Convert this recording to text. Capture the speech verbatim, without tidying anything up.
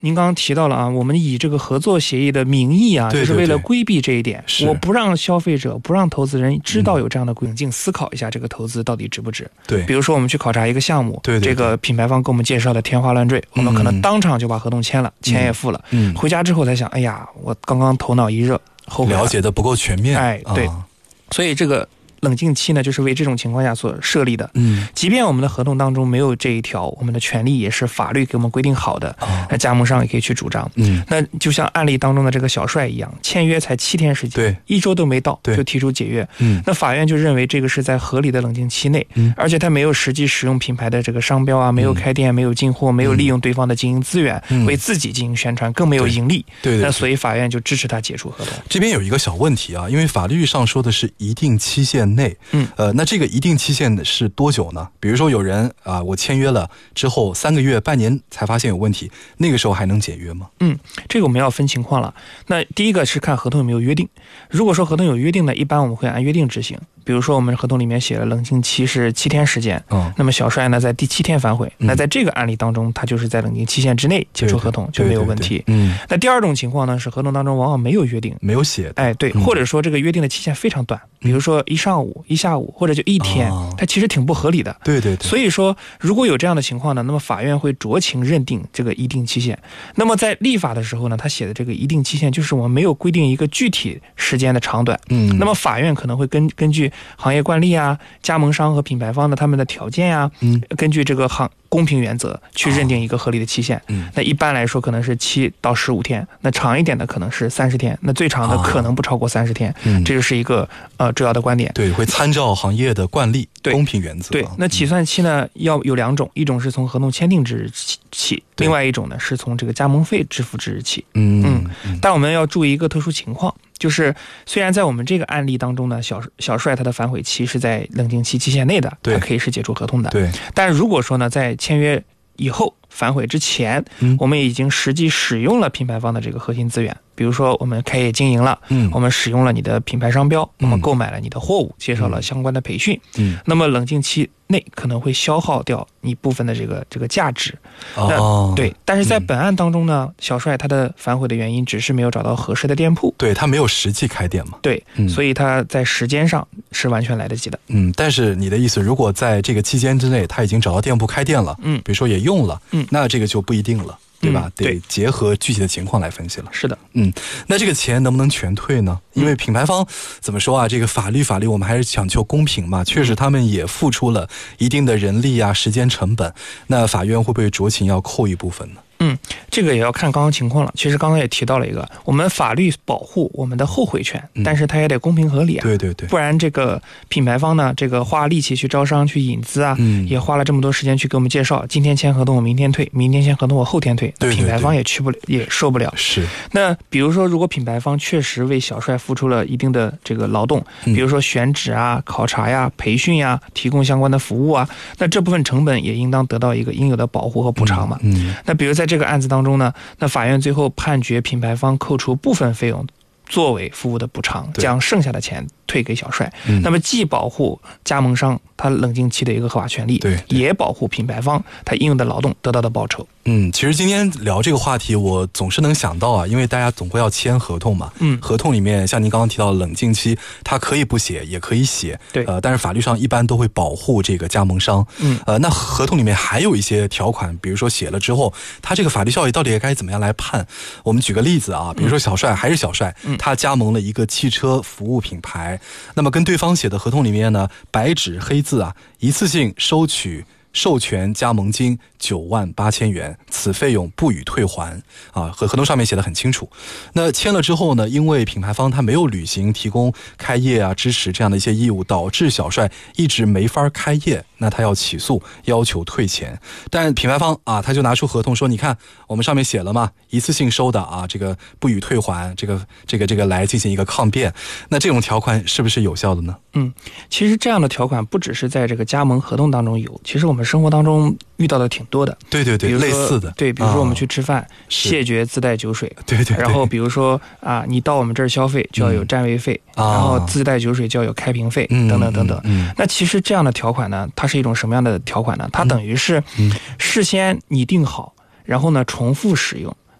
您刚刚提到了啊，我们以这个合作协议的名义啊， 对对对， 就是为了规避这一点， 是我不让消费者、不让投资人知道有这样的规定，嗯、思考一下这个投资到底值不值。 对， 比如说我们去考察一个项目， 对对对， 这个品牌方给我们介绍的天花乱坠，我们可能当场就把合同签了，嗯、钱也付了，嗯，回家之后才想，哎呀，我刚刚头脑一热，后悔了， 了解的不够全面， 哎，对， 啊、 所以这个。冷静期呢，就是为这种情况下所设立的。 嗯， 即便我们的合同当中没有这一条，我们的权利也是法律给我们规定好的。哦、那加盟商也可以去主张。嗯，那就像案例当中的这个小帅一样，签约才七天时间， 对， 一周都没到就提出解约。 嗯， 那法院就认为这个是在合理的冷静期内，嗯，而且他没有实际使用品牌的这个商标啊，没有开店，没有进货，没有利用对方的经营资源、嗯、为自己进行宣传，更没有盈利。 对 对, 对, 对， 那所以法院就支持他解除合同。 这边有一个小问题啊，因为法律上说的是一定期限内，嗯，呃。那这个一定期限是多久呢？比如说有人啊、呃，我签约了之后三个月、半年才发现有问题，那个时候还能解约吗？ 嗯，这个我们要分情况了。那第一个是看合同有没有约定。如果说合同有约定呢，一般我们会按约定执行。比如说我们合同里面写了冷静期是七天时间，嗯，那么小帅呢在第七天反悔，嗯、那在这个案例当中，他就是在冷静期限之内解除合同就没有问题。 对对对对嗯， 那第二种情况呢是合同当中往往没有约定，没有写， 哎，对，嗯、或者说这个约定的期限非常短，比如说一上午、一下午或者就一天，哦、它其实挺不合理的。 对对对。 所以说，如果有这样的情况呢，那么法院会酌情认定这个一定期限。那么在立法的时候呢，他写的这个一定期限就是我们没有规定一个具体时间的长短。嗯，那么法院可能会根根据行业惯例啊、加盟商和品牌方的他们的条件啊，嗯，根据这个行公平原则去认定一个合理的期限。嗯，那一般来说可能是七到十五天，那长一点的可能是三十天，那最长的可能不超过三十天。嗯，这就是一个呃主要的观点。 对，会参照行业的惯例、公平原则。 对，那起算期呢、嗯、要有两种，一种是从合同签订之日起，另外一种呢是从这个加盟费支付之日起。嗯嗯，但我们要注意一个特殊情况。就是虽然在我们这个案例当中呢，小小帅他的反悔期是在冷静期期限内的，他可以是解除合同的。 对， 但如果说呢，在签约以后反悔之前，嗯，我们已经实际使用了品牌方的这个核心资源，比如说我们开业经营了，嗯，我们使用了你的品牌商标，我们购买了你的货物，介绍了相关的培训，嗯，那么冷静期内可能会消耗掉你部分的这个这个价值。 哦， 对，但是在本案当中呢，嗯、小帅他的反悔的原因只是没有找到合适的店铺， 对他没有实际开店嘛， 对，嗯、所以他在时间上是完全来得及的。 嗯，但是你的意思，如果在这个期间之内他已经找到店铺开店了，嗯，比如说也用了，嗯，那这个就不一定了。对吧？ 嗯、对， 得结合具体的情况来分析了。 是的， 嗯，那这个钱能不能全退呢？因为品牌方怎么说啊？这个法律法律我们还是讲求公平嘛。确实，他们也付出了一定的人力啊、时间成本。那法院会不会酌情要扣一部分呢？ 嗯，这个也要看刚刚情况了。其实刚刚也提到了一个，我们法律保护我们的后悔权，嗯、但是它也得公平合理啊。 对对对， 不然这个品牌方呢，这个花力气去招商、去引资啊，嗯、也花了这么多时间去给我们介绍，今天签合同我明天退，明天签合同我后天退， 对对对， 品牌方也去不了，也受不了。 是。 那比如说，如果品牌方确实为小帅付出了一定的这个劳动，比如说选址啊、考察呀、培训呀、提供相关的服务啊，那这部分成本也应当得到一个应有的保护和补偿嘛。嗯。嗯，那比如在这个案子当中呢，那法院最后判决品牌方扣除部分费用作为服务的补偿，将剩下的钱退给小帅。嗯、那么既保护加盟商他冷静期的一个合法权利， 对， 也保护品牌方他应有的劳动得到的报酬。 嗯，其实今天聊这个话题，我总是能想到啊，因为大家总会要签合同嘛。嗯，合同里面像您刚刚提到的冷静期，它可以不写，也可以写。 对， 呃，但是法律上一般都会保护这个加盟商。嗯，呃，那合同里面还有一些条款，比如说写了之后，它这个法律效益到底该怎么样来判？我们举个例子啊，比如说小帅、嗯、还是小帅，嗯、他加盟了一个汽车服务品牌，那么跟对方写的合同里面呢，白纸黑字啊，一次性收取授权加盟金九万八千元，此费用不予退还啊，和合同上面写得很清楚。那签了之后呢，因为品牌方他没有履行提供开业啊、支持这样的一些义务，导致小帅一直没法开业，那他要起诉，要求退钱。但品牌方啊，他就拿出合同说，你看我们上面写了嘛，一次性收的啊，这个不予退还，这个这个这个来进行一个抗辩。那这种条款是不是有效的呢？ 嗯，其实这样的条款不只是在这个加盟合同当中有，其实我们生活当中遇到的挺多的。 对对对，类似的。 对，比如说我们去吃饭，谢绝自带酒水。 对 对, 对。 然后比如说啊，你到我们这儿消费就要有占位费，嗯、然后自带酒水就要有开瓶费，嗯、等等等等。嗯嗯、那其实这样的条款呢，它是一种什么样的条款呢？它等于是事先拟定好。然后呢，重复使用，